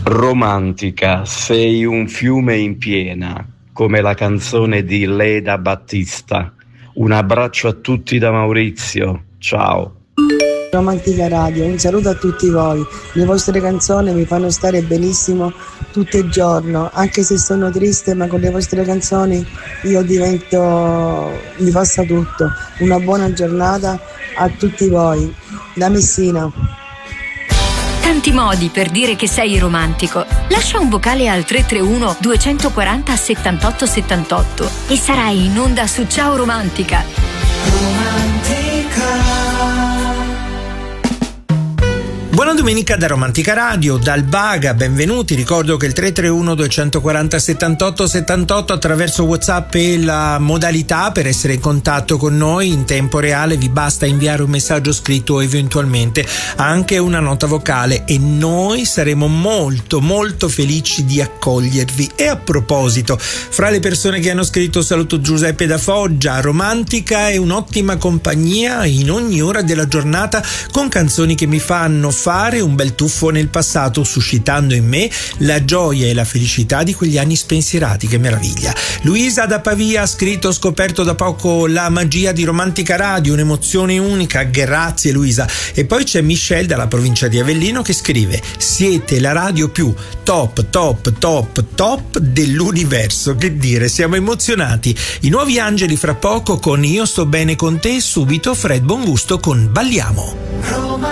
Romantica, sei un fiume in piena, come la canzone di Leda Battista. Un abbraccio a tutti da Maurizio, ciao. Romantica Radio, un saluto a tutti voi. Le vostre canzoni mi fanno stare benissimo tutto il giorno, anche se sono triste, ma con le vostre canzoni mi passa tutto. Una buona giornata a tutti voi. Da Messina. Tanti modi per dire che sei romantico. Lascia un vocale al 331 240 78 78 e sarai in onda su Ciao Romantica. Buona domenica da Romantica Radio, dal Baga, benvenuti. Ricordo che il 331 240 78 78 attraverso WhatsApp è la modalità per essere in contatto con noi in tempo reale. Vi basta inviare un messaggio scritto o eventualmente anche una nota vocale e noi saremo molto molto felici di accogliervi. E a proposito, fra le persone che hanno scritto saluto Giuseppe da Foggia. Romantica è un'ottima compagnia in ogni ora della giornata con canzoni che mi fanno fare un bel tuffo nel passato, suscitando in me la gioia e la felicità di quegli anni spensierati. Che meraviglia. Luisa da Pavia ha scritto: ho scoperto da poco la magia di Romantica Radio, un'emozione unica, grazie Luisa. E poi c'è Michelle dalla provincia di Avellino che scrive: siete la radio più top top top top dell'universo. Che dire, siamo emozionati. I nuovi angeli fra poco con Io sto bene con te, subito Fred Bongusto con Balliamo.